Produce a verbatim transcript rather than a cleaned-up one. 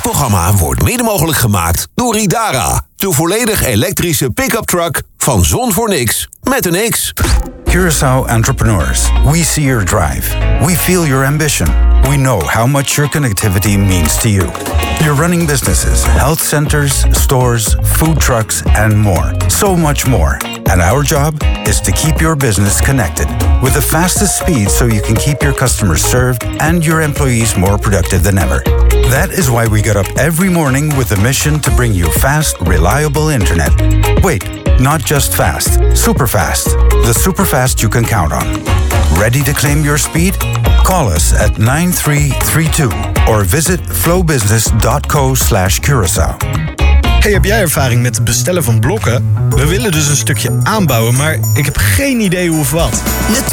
programma wordt mede mogelijk gemaakt door Idara. De volledig elektrische pick-up truck van Zon voor Niks met een X. Curaçao entrepreneurs, we see your drive. We feel your ambition. We know how much your connectivity means to you. You're running businesses, health centers, stores, food trucks, and more. So much more. And our job is to keep your business connected with the fastest speed so you can keep your customers served and your employees more productive than ever. That is why we get up every morning with a mission to bring you fast, reliable internet. Wait, not just fast, super fast. The super fast you can count on. Ready to claim your speed? Call us at nine three three two or visit flowbusiness.co slash Curaçao. Hey, heb jij ervaring met het bestellen van blokken? We willen dus een stukje aanbouwen, maar ik heb geen idee hoe of wat.